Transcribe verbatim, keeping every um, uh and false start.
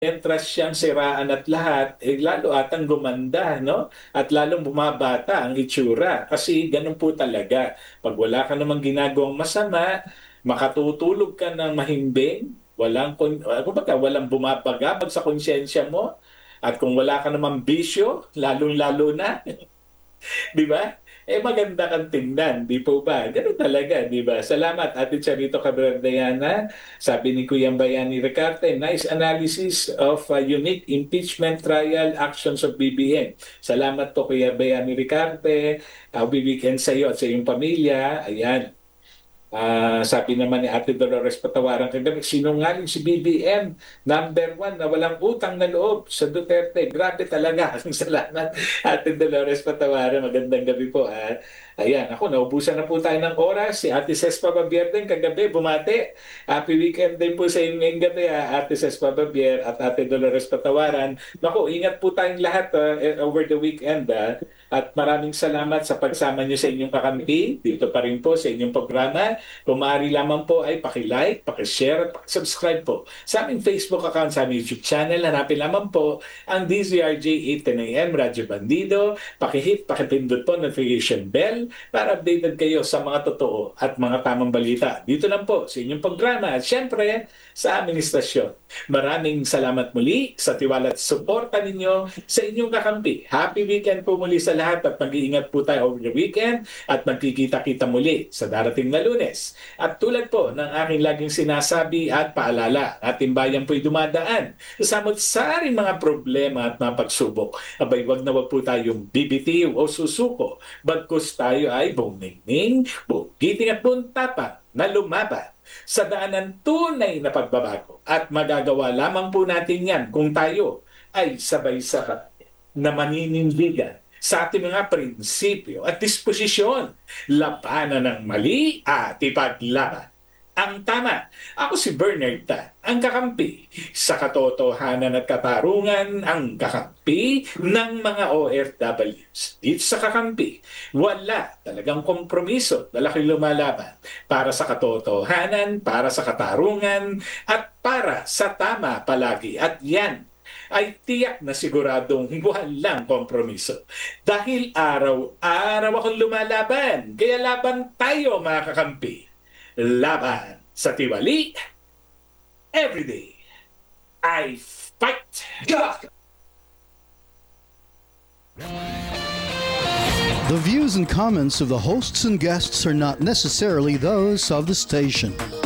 entras siyang siraan at lahat, eh, lalo atang gumanda, no? At lalong bumabata ang itsura. Kasi ganun po talaga. Pag wala ka namang ginagawang masama, makatutulog ka ng mahimbing, walang, kon- uh, kumbaga, walang bumabagabag sa konsyensya mo, at kung wala ka namang bisyo, lalong-lalo na, di ba? Eh maganda kang tingnan, di po ba? Ganun talaga, di ba? Salamat, Ate Charito Cabrera Diana. Sabi ni Kuya Bayani Ricarte, nice analysis of uh, unique impeachment trial actions of B B M. Salamat po Kuya Bayani Ricarte. Happy weekend sa iyo at sa iyong pamilya. Ayan. Ah, sabi naman ni Ate Dolores Patawaran kagabi, sinungaling si B B M, number one na walang utang na loob sa Duterte. Grabe talaga. Salamat, Ate Dolores Patawaran. Magandang gabi po. Ah. Ayan, ako, naubusan na po tayo ng oras. Si Ate Ces Pababier din kagabi, bumate. Happy weekend din po sa inyo ngayong gabi, ah, Ate Ces Pababier at Ate Dolores Patawaran. Naku, ingat po tayong lahat ah, eh, over the weekend. Ah. At maraming salamat sa pagsama niyo sa inyong kakampi. Dito pa rin po sa inyong programa. Kung maaari lamang po ay paki-like, paki-share, at paki-subscribe po sa aming Facebook account, sa aming YouTube channel. Hanapin lamang po ang D Z R J eight ten A M Radyo Bandido. Paki-hit, paki-pindot po notification bell para updated kayo sa mga totoo at mga tamang balita. Dito lang po sa inyong programa at syempre sa aming istasyon. Maraming salamat muli sa tiwala at suporta ninyo sa inyong kakampi. Happy weekend po muli sa lahat at mag-iingat po tayo over the weekend at magkikita-kita muli sa darating na Lunes. At tulad po ng aking laging sinasabi at paalala, ating bayan po'y dumadaan sa magsaring mga problema at mga pagsubok. Abay, wag na wag po tayong bibitiw o susuko. Bagkus tayo ay bumingning, bugiting at buntapang na lumaban sa daanan tunay na pagbabago. At magagawa lamang po natin yan kung tayo ay sabay-sabay na maninindigan sa ating mga prinsipyo at disposisyon, labanan ng mali at ipaglaban ang tama. Ako si Bernard Tan, ang kakampi sa katotohanan at katarungan, ang kakampi ng mga O F Ws. Dito sa kakampi, wala talagang kompromiso, malaking lumalaban para sa katotohanan, para sa katarungan, at para sa tama palagi. At yan ay tiyak na siguradong walang kompromiso. Dahil araw-araw akong lumalaban, kaya laban tayo mga kakampi. Laban sa tiwali, everyday I fight. The views and comments of the hosts and guests are not necessarily those of the station.